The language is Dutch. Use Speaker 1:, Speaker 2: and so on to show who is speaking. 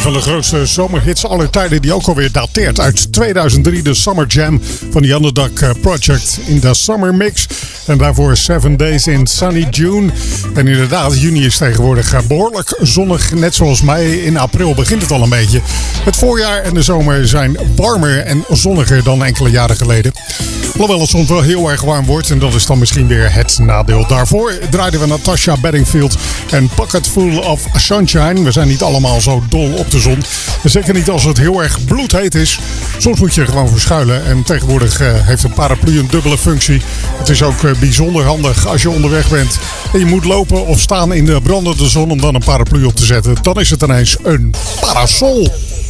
Speaker 1: van de grootste zomerhits aller tijden, die ook alweer dateert uit 2003. De Summer Jam van The Underdog Project in de Summer Mix. En daarvoor 7 Days in Sunny June. En inderdaad, juni is tegenwoordig behoorlijk zonnig. Net zoals mei, in april begint het al een beetje. Het voorjaar en de zomer zijn warmer en zonniger dan enkele jaren geleden. Alhoewel het soms wel heel erg warm wordt. En dat is dan misschien weer het nadeel. Daarvoor draaiden we Natasha Bedingfield en Pocket Full of Sunshine. We zijn niet allemaal zo dol op de zon. Zeker niet als het heel erg bloedheet is. Soms moet je er gewoon verschuilen. En tegenwoordig heeft een paraplu een dubbele functie. Het is ook bijzonder handig als je onderweg bent en je moet lopen of staan in de brandende zon om dan een paraplu op te zetten. Dan is het ineens een parasol.